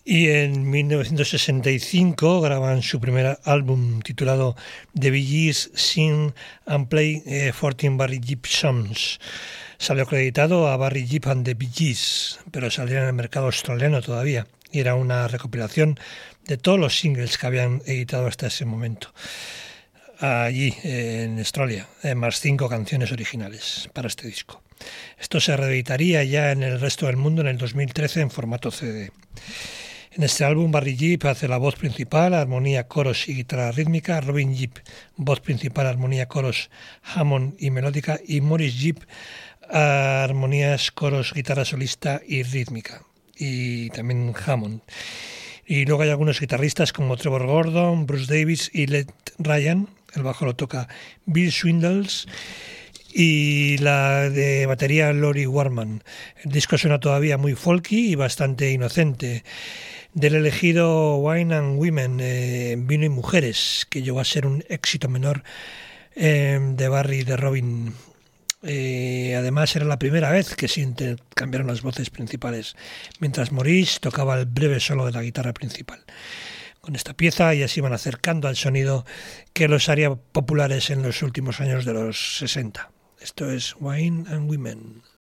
Y en 1965 graban su primer álbum titulado The Bee Gees Sing and Play 14 Barry Gibb Songs. Salió acreditado a Barry Gibb and the Bee Gees, pero salía en el mercado australiano todavía, y era una recopilación de todos los singles que habían editado hasta ese momento allí en Australia, más 5 canciones originales para este disco. Esto se reeditaría ya en el resto del mundo en el 2013 en formato CD. En este álbum Barry Gibb hace la voz principal, armonía, coros y guitarra rítmica, Robin Gibb, voz principal, armonía, coros, Hammond y melódica, y Maurice Gibb, armonías, coros, guitarra solista y rítmica, y también Hammond. Y luego hay algunos guitarristas como Trevor Gordon, Bruce Davis y Led Ryan. El bajo lo toca Bill Swindles y la de batería Lori Warman. El disco suena todavía muy folky y bastante inocente. Del elegido Wine and Women, Vino y Mujeres, que llegó a ser un éxito menor de Barry y de Robin. Además era la primera vez que se intercambiaron las voces principales, mientras Maurice tocaba el breve solo de la guitarra principal. Con esta pieza ya se iban acercando al sonido que los haría populares en los últimos años de los 60. Esto es Wine and Women.